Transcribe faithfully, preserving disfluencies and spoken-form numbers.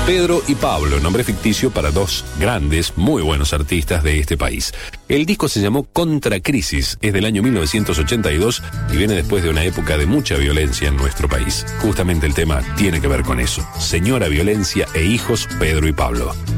Pedro y Pablo, nombre ficticio para dos grandes, muy buenos artistas de este país. El disco se llamó Contracrisis, es del año mil novecientos ochenta y dos y viene después de una época de mucha violencia en nuestro país. Justamente el tema tiene que ver con eso. Señora Violencia e hijos Pedro y Pablo.